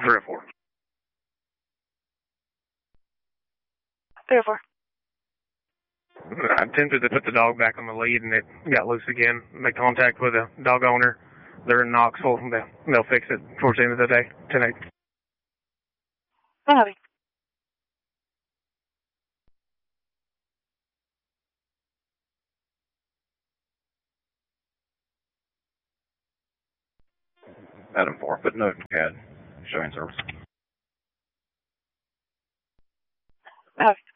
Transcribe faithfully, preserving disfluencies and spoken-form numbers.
Three or four. Three or four. I attempted to put the dog back on the lead, and it got loose again. Made contact with the dog owner. They're in Knoxville. They'll, they'll fix it towards the end of the day. ten eight. Copy. Adam four, but no C A D showing service. Copy.